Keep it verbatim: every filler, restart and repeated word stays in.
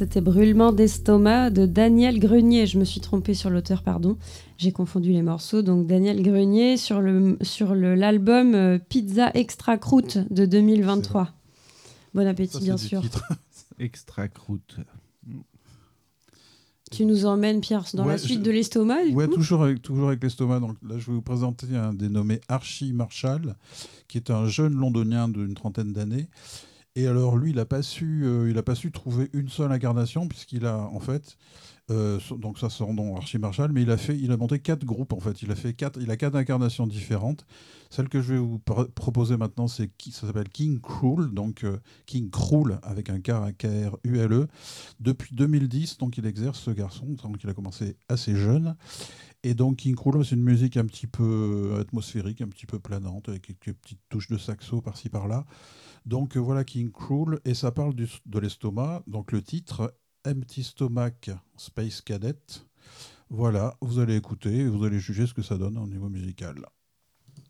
C'était Brûlement d'estomac de Daniel Grenier. Je me suis trompée sur l'auteur, pardon. J'ai confondu les morceaux. Donc Daniel Grenier sur, le, sur le, l'album euh, Pizza Extra Croûte de deux mille vingt-trois. Bon appétit, Ça, bien c'est sûr. Du titre. Extra croûte. Tu nous emmènes, Pierre, dans ouais, la suite je... de l'estomac, du ouais, coup toujours avec, toujours avec l'estomac. Donc là, je vais vous présenter un dénommé Archie Marshall, qui est un jeune londonien d'une trentaine d'années. Et alors, lui, il n'a pas, su, euh, il a pas su trouver une seule incarnation, puisqu'il a, en fait, euh, donc ça, c'est son nom, Archie Marshall, mais il a, fait, il a monté quatre groupes, en fait. Il a, fait quatre, il a quatre incarnations différentes. Celle que je vais vous pr- proposer maintenant, c'est, ça s'appelle King Krul, donc euh, King Krul, avec un K, K R U L E. Depuis deux mille dix, donc, il exerce, ce garçon, donc il a commencé assez jeune. Et donc, King Krul, c'est une musique un petit peu atmosphérique, un petit peu planante, avec quelques petites touches de saxo par-ci, par-là. Donc euh, voilà King Krul, et ça parle du, de l'estomac. Donc le titre, Empty Stomach Space Cadet. Voilà, vous allez écouter et vous allez juger ce que ça donne au niveau musical.